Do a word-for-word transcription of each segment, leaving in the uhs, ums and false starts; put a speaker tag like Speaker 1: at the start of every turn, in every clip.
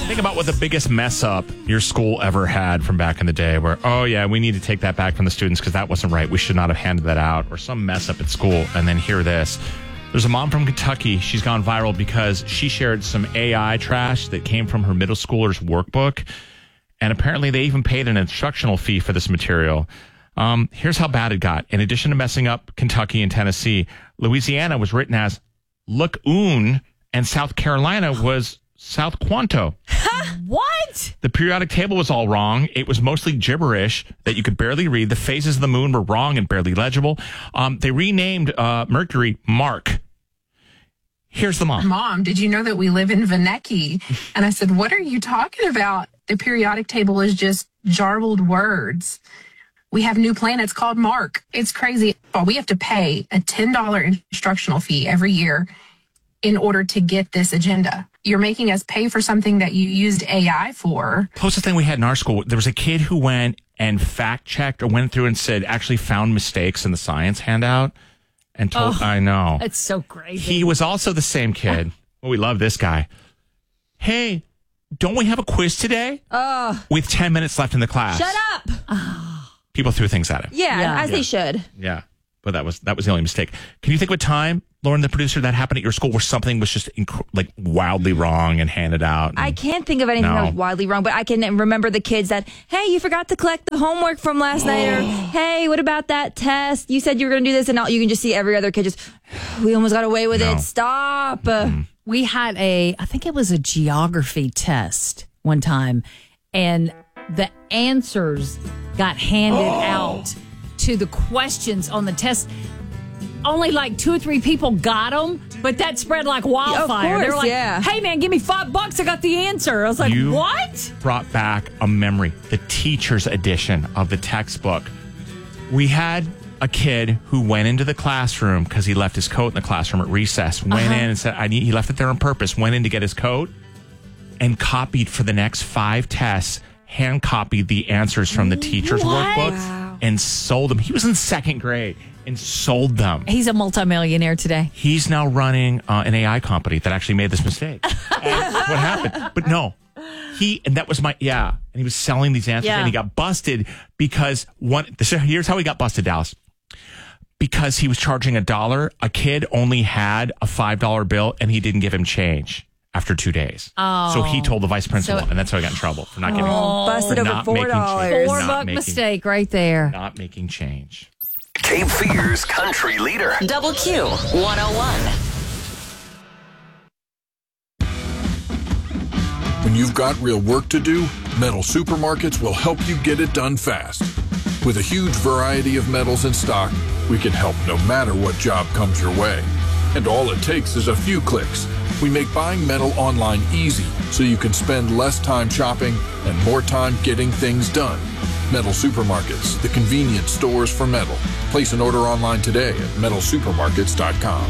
Speaker 1: Think about what the biggest mess up your school ever had from back in the day where, oh, yeah, we need to take that back from the students because that wasn't right. We should not have handed that out, or some mess up at school. And then hear this. There's a mom from Kentucky. She's gone viral because she shared some A I trash that came from her middle schooler's workbook. And apparently they even paid an instructional fee for this material. Um, here's how bad it got. In addition to messing up Kentucky and Tennessee, Louisiana was written as Look-oon, and South Carolina was South Quanto.
Speaker 2: What?
Speaker 1: The periodic table was all wrong. It was mostly gibberish that you could barely read. The phases of the moon were wrong and barely legible. Um, they renamed uh, Mercury Mark. Here's the mom.
Speaker 3: Mom, did you know that we live in Veneki? And I said, what are you talking about? The periodic table is just jarbled words. We have new planets called Mark. It's crazy. Oh, we have to pay a ten dollars instructional fee every year in order to get this agenda. You're making us pay for something that you used A I for.
Speaker 1: Closest thing we had in our school, there was a kid who went and fact-checked or went through and said, actually found mistakes in the science handout. And told,
Speaker 2: oh,
Speaker 1: I know.
Speaker 2: That's so crazy.
Speaker 1: He was also the same kid. Oh, we love this guy. Hey, don't we have a quiz today?
Speaker 2: Oh.
Speaker 1: With ten minutes left in the class.
Speaker 4: Shut up.
Speaker 1: People threw things at him.
Speaker 4: Yeah,
Speaker 2: Yeah.
Speaker 4: as
Speaker 1: Yeah.
Speaker 4: they should.
Speaker 1: Yeah. But that was that was the only mistake. Can you think of a time, Lauren, the producer, that happened at your school where something was just inc- like wildly wrong and handed out? And,
Speaker 4: I can't think of anything
Speaker 1: No.
Speaker 4: that was wildly wrong, but I can remember the kids that, hey, you forgot to collect the homework from last night, or hey, what about that test? You said you were going to do this, and now you can just see every other kid just, we almost got away with
Speaker 1: No.
Speaker 4: it. Stop.
Speaker 1: Mm-hmm.
Speaker 2: We had a, I think it was a geography test one time, and the answers got handed
Speaker 1: Oh.
Speaker 2: out to the questions on the test. Only like two or three people got them, but that spread like wildfire.
Speaker 4: course,
Speaker 2: they were like,
Speaker 4: yeah.
Speaker 2: hey, man, give me five bucks. I got the answer. I was like,
Speaker 1: You
Speaker 2: what?
Speaker 1: brought back a memory, the teacher's edition of the textbook. We had a kid who went into the classroom because he left his coat in the classroom at recess, went
Speaker 2: Uh-huh.
Speaker 1: in and said, I need, he left it there on purpose, went in to get his coat and copied for the next five tests, hand copied the answers from the teacher's
Speaker 2: What?
Speaker 1: workbook
Speaker 4: Wow.
Speaker 1: and sold them. He was in second grade and sold them.
Speaker 2: He's a multimillionaire today.
Speaker 1: He's now running uh, an A I company that actually made this mistake. And what happened? But no, he, and that was my, yeah. And he was selling these answers
Speaker 2: Yeah.
Speaker 1: and he got busted because one, this, here's how he got busted, Dallas. Because he was charging a dollar, a kid only had a five dollar bill and he didn't give him change after two days.
Speaker 2: Oh.
Speaker 1: So he told the vice principal,
Speaker 2: So-
Speaker 1: and that's how he got in trouble for not giving
Speaker 4: Oh, busted
Speaker 1: for
Speaker 4: over
Speaker 1: not
Speaker 4: four
Speaker 1: making
Speaker 4: dollars.
Speaker 1: change.
Speaker 2: Four
Speaker 1: Not
Speaker 2: buck
Speaker 1: making-
Speaker 2: mistake right there.
Speaker 1: Not making change.
Speaker 5: Cape Fear's country leader.
Speaker 6: Double Q one oh one.
Speaker 7: When you've got real work to do, Metal Supermarkets will help you get it done fast. With a huge variety of metals in stock, we can help no matter what job comes your way. And all it takes is a few clicks. We make buying metal online easy so you can spend less time shopping and more time getting things done. Metal Supermarkets, the convenient stores for metal. Place an order online today at metal supermarkets dot com.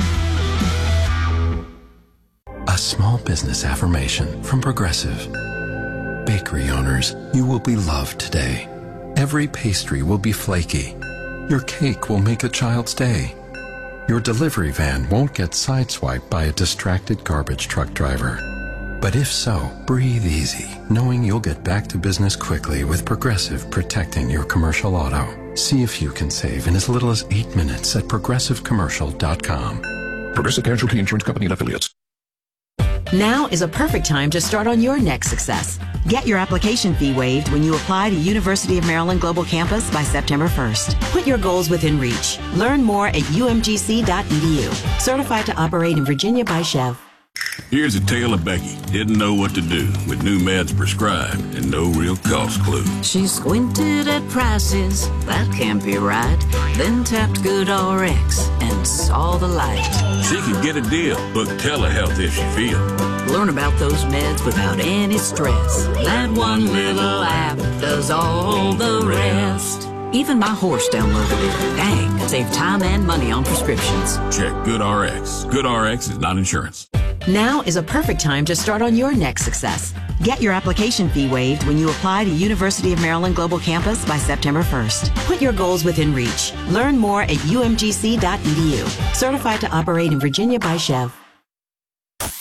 Speaker 8: A small business affirmation from Progressive. Bakery owners, you will be loved today. Every pastry will be flaky. Your cake will make a child's day. Your delivery van won't get sideswiped by a distracted garbage truck driver. But if so, breathe easy, knowing you'll get back to business quickly with Progressive protecting your commercial auto. See if you can save in as little as eight minutes at progressive commercial dot com.
Speaker 9: Progressive Casualty Insurance Company and Affiliates.
Speaker 10: Now is a perfect time to start on your next success. Get your application fee waived when you apply to University of Maryland Global Campus by September first. Put your goals within reach. Learn more at u m g c dot e d u. Certified to operate in Virginia by Chev.
Speaker 11: Here's a tale of Becky. Didn't know what to do with new meds prescribed and no real cost clue.
Speaker 12: She squinted at prices, that can't be right. Then tapped GoodRx and saw the light.
Speaker 11: She could get a deal. Book telehealth if she feel.
Speaker 12: Learn about those meds without any stress. That one little app does all the rest. Even my horse downloaded it. Dang, save time and money on prescriptions.
Speaker 11: Check GoodRx. GoodRx is not insurance.
Speaker 10: Now is a perfect time to start on your next success. Get your application fee waived when you apply to University of Maryland Global Campus by September first. Put your goals within reach. Learn more at u m g c dot e d u. Certified to operate in Virginia by Chev.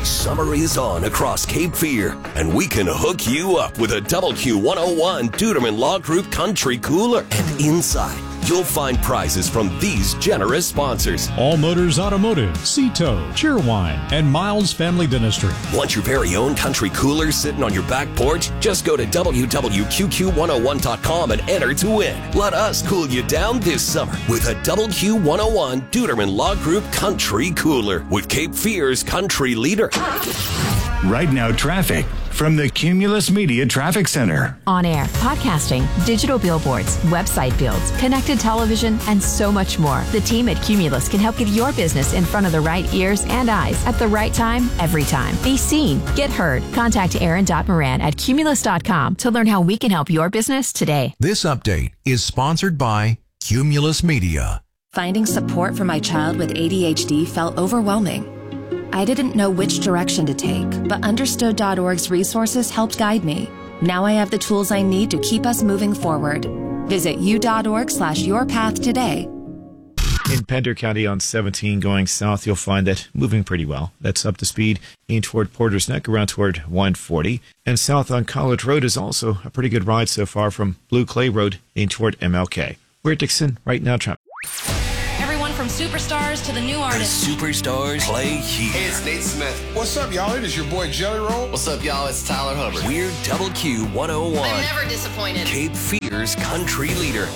Speaker 5: Summer is on across Cape Fear, and we can hook you up with a Double Q one oh one Duderman Law Group Country Cooler. And inside, you'll find prizes from these generous sponsors.
Speaker 13: All Motors Automotive, Cito, Cheerwine, and Miles Family Dentistry.
Speaker 5: Want your very own country cooler sitting on your back porch? Just go to w w w dot q q one oh one dot com and enter to win. Let us cool you down this summer with a Double Q one oh one Duderman Law Group Country Cooler with Cape Fear's country leader.
Speaker 14: Right now, traffic from the Cumulus Media Traffic Center.
Speaker 15: On air, podcasting, digital billboards, website builds, connected television, and so much more. The team at Cumulus can help get your business in front of the right ears and eyes at the right time, every time. Be seen, get heard. Contact Aaron Moran at cumulus dot com to learn how we can help your business today.
Speaker 16: This update is sponsored by Cumulus Media.
Speaker 17: Finding support for my child with A D H D felt overwhelming. I didn't know which direction to take, but understood dot org's resources helped guide me. Now I have the tools I need to keep us moving forward. Visit u.org slash your path today.
Speaker 18: In Pender County on seventeen going south, you'll find that moving pretty well. That's up to speed in toward Porter's Neck around toward one forty. And south on College Road is also a pretty good ride so far from Blue Clay Road in toward M L K. We're at Dixon right now, traffic.
Speaker 19: From superstars to the new artists.
Speaker 5: The superstars play here.
Speaker 20: Hey, it's Nate Smith. What's up, y'all? It is your boy Jelly Roll.
Speaker 19: What's up, y'all? It's Tyler Hubbard.
Speaker 5: We're Double Q one oh one.
Speaker 19: I'm never disappointed.
Speaker 5: Cape Fear's country leader.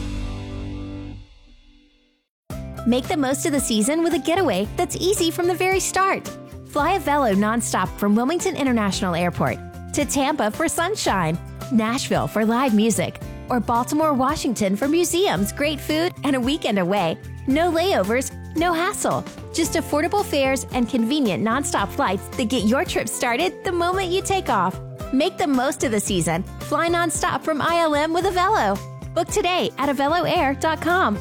Speaker 21: Make the most of the season with a getaway that's easy from the very start. Fly a Velo nonstop from Wilmington International Airport to Tampa for sunshine, Nashville for live music, or Baltimore, Washington for museums, great food, and a weekend away. No layovers, no hassle. Just affordable fares and convenient nonstop flights that get your trip started the moment you take off. Make the most of the season. Fly nonstop from I L M with a Velo. Book today at avelo air dot com.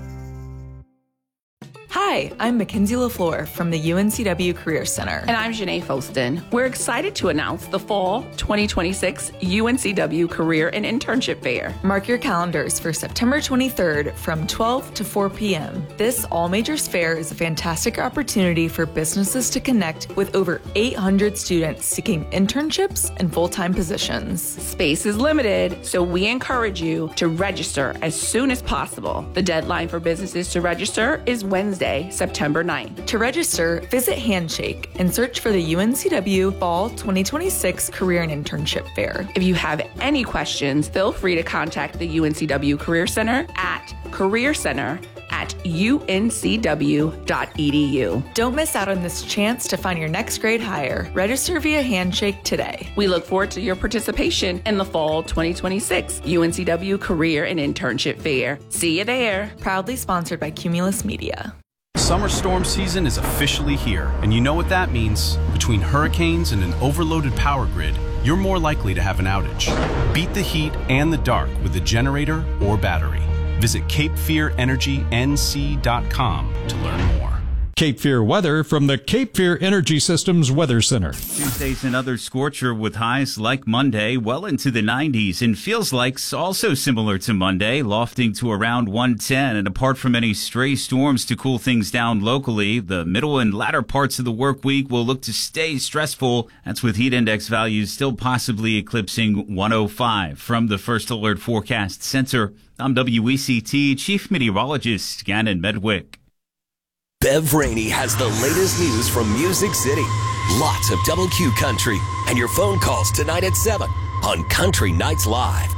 Speaker 22: Hi, I'm Mackenzie LaFleur from the U N C W Career Center.
Speaker 23: And I'm Janae Foston. We're excited to announce the Fall twenty twenty-six U N C W Career and Internship Fair.
Speaker 22: Mark your calendars for September twenty-third from twelve to four p.m. This All Majors Fair is a fantastic opportunity for businesses to connect with over eight hundred students seeking internships and full-time positions.
Speaker 23: Space is limited, so we encourage you to register as soon as possible. The deadline for businesses to register is Wednesday, September ninth.
Speaker 22: To register, visit Handshake and search for the U N C W Fall twenty twenty-six Career and Internship Fair.
Speaker 23: If you have any questions, feel free to contact the U N C W Career Center at Career Center at u n c w dot e d u.
Speaker 22: Don't miss out on this chance to find your next grade hire. Register via Handshake today.
Speaker 23: We look forward to your participation in the Fall twenty twenty-six U N C W Career and Internship Fair. See you there.
Speaker 22: Proudly sponsored by Cumulus Media.
Speaker 24: Summer storm season is officially here, and you know what that means. Between hurricanes and an overloaded power grid, you're more likely to have an outage. Beat the heat and the dark with a generator or battery. Visit cape fear energy n c dot com to learn more.
Speaker 13: Cape Fear weather from the Cape Fear Energy Systems Weather Center.
Speaker 25: Tuesday's another scorcher with highs like Monday well into the nineties, and feels like also similar to Monday, lofting to around one ten. And apart from any stray storms to cool things down locally, the middle and latter parts of the work week will look to stay stressful. That's with heat index values still possibly eclipsing one oh five. From the First Alert Forecast Center, I'm W E C T Chief Meteorologist Gannon Medwick.
Speaker 5: Bev Rainey has the latest news from Music City. Lots of Double Q Country and your phone calls tonight at seven on Country Nights Live.